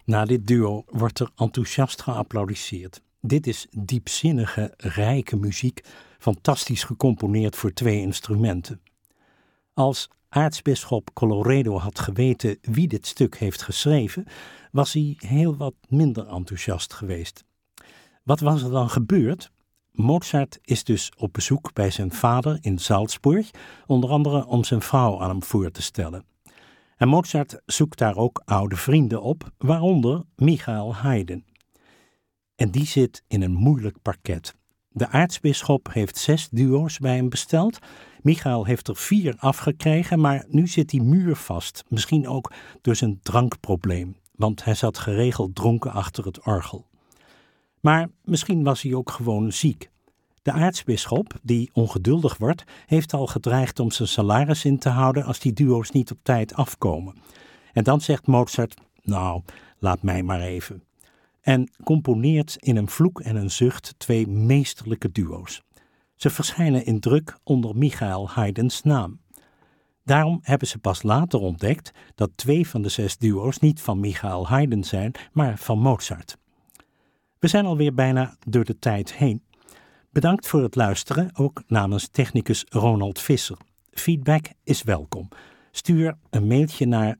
Na dit duo wordt er enthousiast geapplaudisseerd. Dit is diepzinnige, rijke muziek, fantastisch gecomponeerd voor 2 instrumenten. Als aartsbisschop Colloredo had geweten wie dit stuk heeft geschreven, was hij heel wat minder enthousiast geweest. Wat was er dan gebeurd? Mozart is dus op bezoek bij zijn vader in Salzburg, onder andere om zijn vrouw aan hem voor te stellen. En Mozart zoekt daar ook oude vrienden op, waaronder Michael Haydn. En die zit in een moeilijk parket. De aartsbisschop heeft 6 duo's bij hem besteld. Michael heeft er 4 afgekregen, maar nu zit hij muurvast. Misschien ook door zijn drankprobleem, want hij zat geregeld dronken achter het orgel. Maar misschien was hij ook gewoon ziek. De aartsbisschop, die ongeduldig wordt, heeft al gedreigd om zijn salaris in te houden als die duo's niet op tijd afkomen. En dan zegt Mozart, nou, laat mij maar even. En componeert in een vloek en een zucht 2 meesterlijke duo's. Ze verschijnen in druk onder Michael Haydns naam. Daarom hebben ze pas later ontdekt dat 2 van de 6 duo's niet van Michael Haydn zijn, maar van Mozart. We zijn alweer bijna door de tijd heen. Bedankt voor het luisteren, ook namens technicus Ronald Visser. Feedback is welkom. Stuur een mailtje naar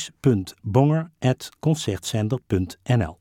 thijs.bonger@concertzender.nl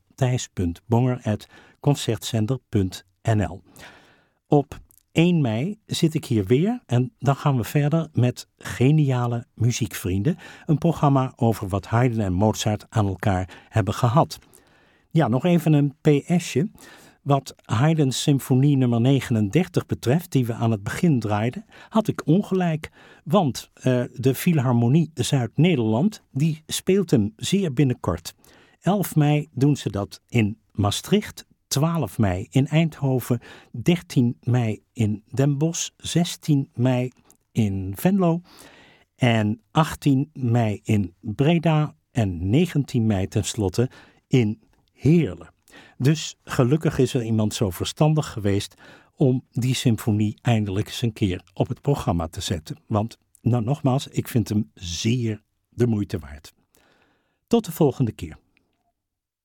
thijs.bonger@concertzender.nl. Op 1 mei zit ik hier weer en dan gaan we verder met Geniale Muziekvrienden, een programma over wat Haydn en Mozart aan elkaar hebben gehad. Ja, nog even een PS'je. Wat Haydn's symfonie nummer 39 betreft, die we aan het begin draaiden, had ik ongelijk. Want de Philharmonie Zuid-Nederland, die speelt hem zeer binnenkort. 11 mei doen ze dat in Maastricht, 12 mei in Eindhoven, 13 mei in Den Bosch, 16 mei in Venlo en 18 mei in Breda en 19 mei tenslotte in Heerlen. Dus gelukkig is er iemand zo verstandig geweest om die symfonie eindelijk eens een keer op het programma te zetten. Want, nou nogmaals, ik vind hem zeer de moeite waard. Tot de volgende keer.